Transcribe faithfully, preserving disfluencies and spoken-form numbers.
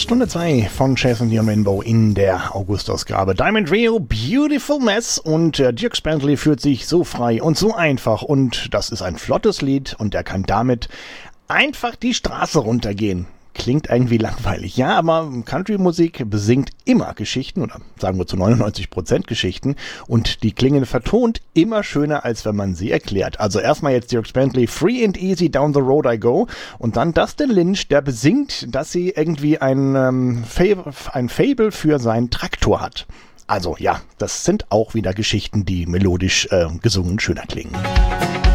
Stunde zwei von Chase und Neon Rainbow in der August-Ausgabe. Diamond Rio, Beautiful Mess, und äh, Dierks Bentley fühlt sich so frei und so einfach, und das ist ein flottes Lied und er kann damit einfach die Straße runtergehen. Klingt irgendwie langweilig, ja, aber Country-Musik besingt immer Geschichten, oder sagen wir zu neunundneunzig Prozent Geschichten, und die klingen vertont immer schöner, als wenn man sie erklärt. Also erstmal jetzt Dierks Bentley, Free and Easy Down the Road I Go, und dann Dustin Lynch, der besingt, dass sie irgendwie ein, ähm, Fable, ein Fable für seinen Traktor hat. Also ja, das sind auch wieder Geschichten, die melodisch äh, gesungen schöner klingen.